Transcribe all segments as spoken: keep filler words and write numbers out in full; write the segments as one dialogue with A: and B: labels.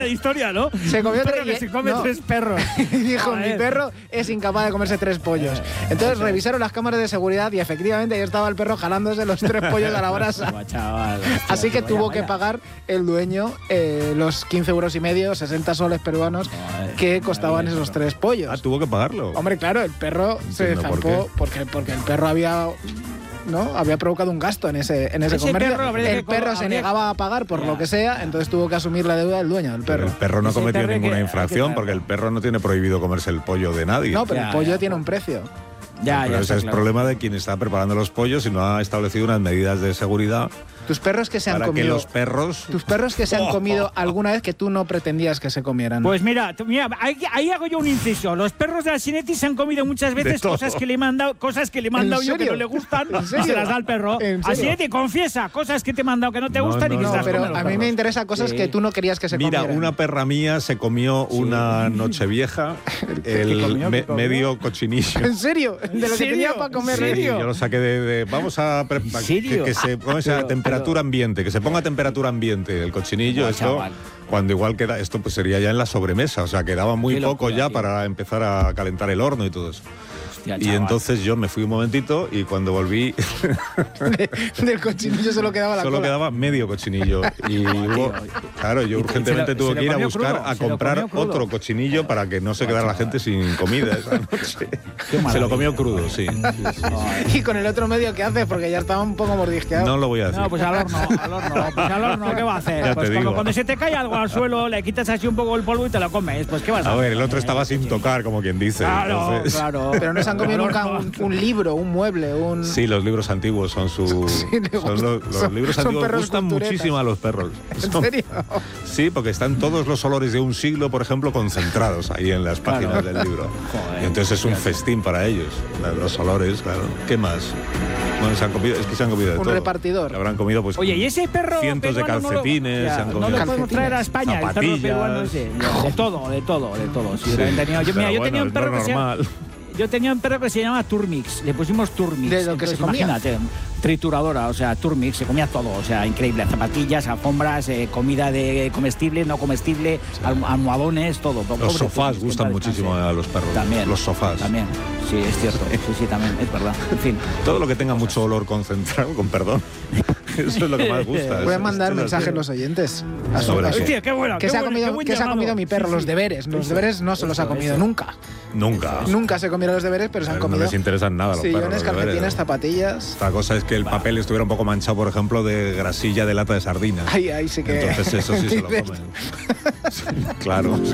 A: de historia, ¿no?
B: Se comió
A: un perro
B: tres,
A: que se come
B: no.
A: tres perros.
B: Y dijo,
A: Joder.
B: mi perro es incapaz de comerse tres pollos. Entonces revisaron las cámaras de seguridad y efectivamente ahí estaba el perro jalándose los tres pollos a la brasa.
A: Chaval,
B: Así que
A: vaya,
B: tuvo
A: vaya.
B: que pagar el dueño eh, los quince euros y medio, sesenta soles peruanos,
A: Joder,
B: que costaban
A: maravilloso.
B: esos tres pollos.
C: Ah, tuvo que pagarlo.
B: Hombre, claro, el perro se
C: Entiendo por
B: zampó
C: qué.
B: porque, porque el perro había... ¿no? Había provocado un gasto en ese, en ese,
A: Ese
B: comercio.
A: perro habría
B: el
A: que
B: perro
A: co-
B: se
A: habría-
B: negaba a pagar por
A: Ya.
B: lo que sea, entonces tuvo que asumir la deuda del dueño del
C: Pero
B: perro.
C: el perro no ha
A: Ese
C: cometido
A: perro
C: ninguna
A: que-
C: infracción
A: que-
C: porque el perro no tiene prohibido comerse el pollo de nadie.
B: No, pero
A: Ya,
B: el pollo
A: ya.
B: tiene un precio.
A: Ya,
C: Pero
A: ya
C: ese
A: está
C: es
A: claro.
C: problema de quien está preparando los pollos y no ha establecido unas medidas de seguridad
B: Tus perros que se han
C: para que
B: comido...
C: los perros...
B: Tus perros que se han
C: Oh.
B: comido alguna vez que tú no pretendías que se comieran.
A: Pues mira, tú- mira ahí, ahí hago yo un inciso. Los perros de Asinetti se han comido muchas veces
C: todo.
A: cosas que le he mandado, cosas que le he
B: ¿En
A: mandado yo que
B: serio?
A: no le gustan
B: ¿En
A: y
B: serio?
A: se las da al perro.
B: ¿En serio?
A: Asinetti, confiesa cosas que te he mandado que no te
C: No,
A: gustan
C: no,
A: y que
C: no,
A: se las
B: pero
A: comen los
B: a mí me
A: perros.
B: interesan cosas
A: Sí.
B: que tú no querías que se
C: Mira,
B: comieran.
C: una perra mía se comió una nochevieja el
A: comió?
C: me-
A: ¿Qué comió?
C: medio cochinillo.
B: ¿En serio? De lo que
A: serio?
B: tenía para comer.
A: ¿En
C: Sí,
A: serio?
C: yo lo saqué de, de- vamos a pre-
A: ¿En serio?
C: que, que se ponga esa
A: Pero-
C: temperatura
A: pero-
C: ambiente, que se ponga a temperatura ambiente el cochinillo,
A: Buah,
C: esto
A: chaval.
C: cuando igual queda esto pues sería ya en la sobremesa, o sea, quedaba muy
A: Qué
C: poco
A: locura,
C: ya
A: tío.
C: para empezar a calentar el horno y todo eso.
A: Hostia,
C: Y
A: chaval.
C: entonces yo me fui un momentito y cuando volví
B: Del cochinillo solo quedaba la
C: solo
B: cola.
C: quedaba medio cochinillo y hubo, claro, yo
A: Y te-
C: urgentemente
A: se lo-
C: tuve
A: se lo
C: que ir a
A: comió
C: buscar
A: crudo,
C: a
A: se lo
C: comprar
A: comió crudo.
C: otro cochinillo para que no se quedara la gente sin comida esa noche. Se lo
A: maravilla.
C: comió crudo, sí.
B: Y con el otro medio, ¿qué hace? Porque ya estaba un poco mordisqueado.
C: No lo voy a decir.
A: No, pues al horno, al horno, pues al horno, ¿qué va a hacer?
C: Ya
A: Pues
C: te
A: como
C: digo.
A: cuando se te cae algo al suelo, le quitas así un poco el polvo y te lo comes, pues ¿qué vas a
C: A
A: hacer?
C: ver, el otro estaba sin tocar, como quien dice.
A: Claro,
C: entonces-
A: claro.
B: Pero no se han comido
A: Al
B: nunca
A: horno.
B: un, un libro, un mueble, un...
C: Sí, los libros antiguos son su.
B: Sí, le
C: son
B: gusta-
C: los, los
B: son-
C: libros
B: son
C: antiguos
B: perros
C: gustan
B: culturetas.
C: muchísimo a los perros.
B: ¿En
C: Son-
B: serio?
C: Sí, porque están todos los olores de un siglo, por ejemplo, concentrados ahí en las páginas del libro.
A: Joder,
C: y entonces es un festín para ellos. Los olores, claro. ¿Qué más? Bueno, se han comido, es que se han comido de
B: Un
C: todo.
B: repartidor.
C: Se habrán comido pues
A: Oye, y ese perro
C: cientos de
A: peruano no lo-
C: calcetines,
A: ya,
C: se han
A: no
C: comido
A: lo podemos
B: Calcetines,
A: traer a España, el perro
C: zapatillas.
A: peruano ese. De todo, de todo, de todo. Sí,
C: Sí,
A: lo he tenido. Yo, mira,
C: pero
A: yo
C: bueno,
A: tenía un
C: es
A: perro
C: lo
A: que se llama-
C: normal.
A: Yo tenía un perro que se llama Turmix, le pusimos Turmix.
B: ¿De lo que se
A: Entonces,
B: comía?
A: Imagínate, trituradora, o sea, Turmix, se comía todo, o sea, increíble. Zapatillas, alfombras, eh, comida de comestible, no comestible, alm- almohadones, todo.
C: Los
A: Pobre
C: sofás
A: Turmix,
C: gustan
A: que en paz
C: muchísimo
A: descanse.
C: a los perros.
A: También.
C: Los sofás.
A: También, sí, es cierto. Sí, sí, también, es verdad. En fin.
C: Todo lo que tenga mucho olor concentrado, con perdón. Eso es lo que más gusta.
B: Voy a
C: Eso-
B: mandar
C: esto es
B: mensajes a
C: así.
B: los oyentes. A su-
C: Sobre
B: a
C: qué.
B: su-
A: Hostia, qué bueno.
B: ¿Qué
A: qué
B: se ha
A: bueno,
B: comido,
A: qué buen
B: qué se ha
A: llamado.
B: comido mi perro?
A: Sí,
B: Los
A: sí.
B: deberes. Los
A: Eso,
B: deberes no se los ha
A: eso,
B: comido
A: eso.
B: nunca.
C: Nunca.
B: Nunca se comieron los deberes, pero se han
C: No
B: comido
C: les interesan nada a los
B: sillones,
C: perros. los deberes,
B: calcetines,
C: ¿no?
B: zapatillas.
C: Otra cosa es que el papel estuviera un poco manchado, por ejemplo, de grasilla de lata de sardinas.
B: Ahí, ahí sí que...
C: Entonces eso sí se lo
B: dices,
C: comen. Sí, claro, sí.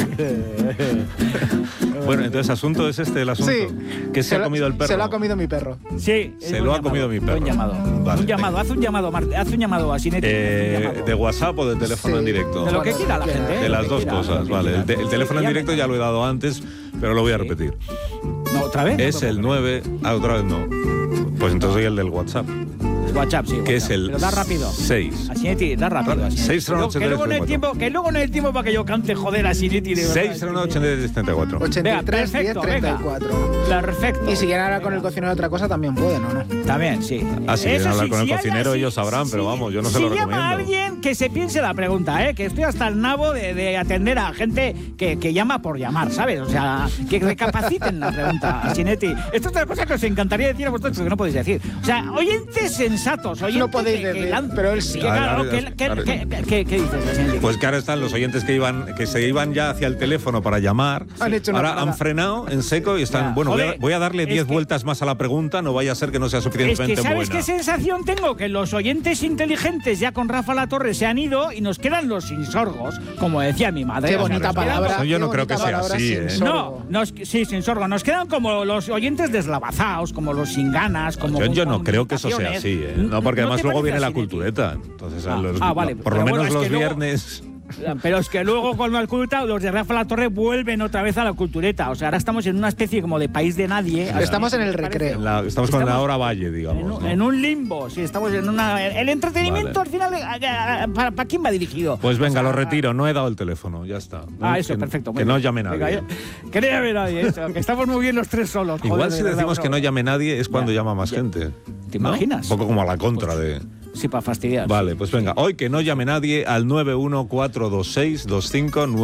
C: Bueno, entonces asunto es este el asunto.
B: Sí.
C: ¿Qué se, ha
B: lo-
C: comido el perro?
B: Se lo ha comido mi perro.
A: Sí, es
C: Se
A: buen
C: lo ha
A: llamado,
C: comido mi perro.
A: Buen llamado.
C: Vale,
A: un llamado,
C: venga.
A: haz un llamado, Marte, haz un llamado a Sinetti.
C: Eh, ¿De WhatsApp o de teléfono
B: Sí.
C: en directo?
A: De lo que quiera la
B: De
A: gente. ¿eh?
C: De
A: Lo
C: las
A: que
C: dos
A: quiera, lo
C: cosas,
A: que
C: vale.
A: quiera.
C: El, te- el teléfono en
A: Llamen.
C: directo ya lo he dado antes, pero lo voy a
A: Sí.
C: repetir.
A: No, ¿otra vez?
C: Es el nueve... Ah, otra vez no. Pues entonces doy el del WhatsApp,
A: WhatsApp, sí.
C: que
A: WhatsApp.
C: es el
A: Pero da rápido.
C: seis.
A: A Sinetti, da rápido. a Sinetti.
C: seis cero nueve,
A: Que luego no hay
C: ochenta y
A: tiempo, que luego no hay tiempo para que yo cante joder a Sinetti de verdad.
C: seis cero nueve, ochenta y tres, setenta y cuatro.
B: ochenta y tres, diez,
A: perfecto,
B: treinta y cuatro.
A: Perfecto.
B: Y si quieren hablar con el cocinero de otra cosa, también pueden, ¿o no?
A: También, sí.
C: Ah, si
A: Eso
C: quieren hablar
A: sí,
C: con el
A: si
C: cocinero,
A: habla-
C: ellos
A: si-
C: sabrán,
A: si-
C: pero vamos, yo no se
A: si
C: lo
A: llama a
C: recomiendo.
A: alguien que se piense la pregunta, ¿eh? Que estoy hasta el nabo de, de atender a gente que, que llama por llamar, ¿sabes? O sea, que recapaciten la pregunta a Sinetti. Esto es otra cosa que os encantaría decir a vosotros, que no podéis decir. O sea, oyentes sensatos, oyentes
B: No podéis
A: que, que
B: decir,
A: lan-
B: pero él sí.
A: que, claro,
C: Ahora,
A: que-
C: ahora,
A: que-
C: ahora.
A: que- que- ¿Qué dices, Sinetti?
C: Pues que ahora están los oyentes que iban, que se iban ya hacia el teléfono para llamar.
B: Han hecho una
C: ahora
B: parada.
C: han frenado en seco y están.
A: Ya,
C: Bueno, voy a,
A: joder,
C: voy a darle
A: es
C: diez
A: que-
C: vueltas más a la pregunta, no vaya a ser que no sea
A: Es
C: suficientemente
A: que ¿sabes
C: buena.
A: qué sensación tengo? Que los oyentes inteligentes ya con Rafa La Torre se han ido y nos quedan los insorgos, como decía mi madre.
B: Qué
A: O sea,
B: bonita
A: nos quedan-
B: palabra.
C: Eso yo
B: qué
C: no creo que
B: bonita
C: sea
B: palabra
C: así,
B: sin
C: ¿eh?
B: sorgo.
A: No, nos, sí, sin sorgo. Nos quedan como los oyentes deslavazados, como los sin ganas, como
C: Yo, yo
A: con
C: no creo que eso sea
A: comunicaciones.
C: así, ¿eh? No, porque
A: ¿No
C: además
A: te
C: luego
A: parece
C: viene la
A: así, Neti?
C: cultureta. Entonces,
A: Ah,
C: los-
A: ah, vale,
C: por
A: pero
C: lo
A: bueno,
C: menos
A: es
C: los
A: que luego-
C: viernes.
A: Pero es que luego con la culta, los de Rafa La Torre vuelven otra vez a la cultureta. O sea, ahora estamos en una especie como de país de nadie.
B: Estamos en el
A: ¿Te parece?
B: recreo.
C: en la- estamos con la
A: Estamos
C: hora valle,
A: En
C: digamos.
A: un,
C: ¿no?
A: en un limbo, sí, estamos en una... El entretenimiento
C: Vale.
A: al final, ¿a- a- ¿para, para quién va dirigido?
C: Pues venga,
A: O sea,
C: lo retiro. No he dado el teléfono, ya está.
A: Ah,
C: No,
A: eso,
C: que,
A: perfecto.
C: Que
A: muy
C: no
A: bien.
C: llame nadie.
A: Venga, yo- que no llame nadie, eso, que estamos muy bien los tres solos.
C: Igual
A: joder,
C: si
A: de verdad,
C: decimos
A: bueno.
C: que no llame nadie es cuando
A: Ya,
C: llama más
A: ya.
C: gente.
A: ¿Te
C: ¿no?
A: imaginas?
C: Un poco como a la contra de...
A: Sí, para fastidiar.
C: Vale, pues venga, hoy que no llame nadie al nueve uno cuatro dos seis dos cinco nueve.